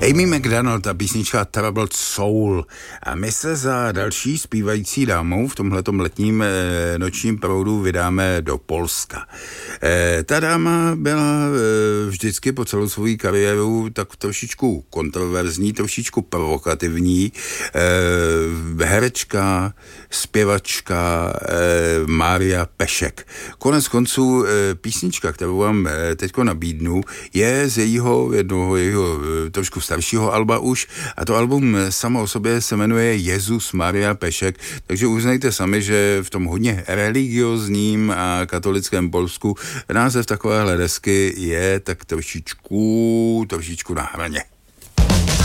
Amy McDonald, ta písnička Troubled Soul. A my se za další zpívající dámou v tomhletom letním nočním proudu vydáme do Polska. Ta dáma byla vždycky po celou svou kariéru tak trošičku kontroverzní, trošičku provokativní. Herečka, zpěvačka Mária Pešek. Konec konců písnička, kterou vám teďko nabídnu, je z jejího trošku staršího alba už, a to album samo o sobě se jmenuje Jezus Maria Pešek, takže uznejte sami, že v tom hodně religiozním a katolickém Polsku název takovéhle desky je tak trošičku na hraně.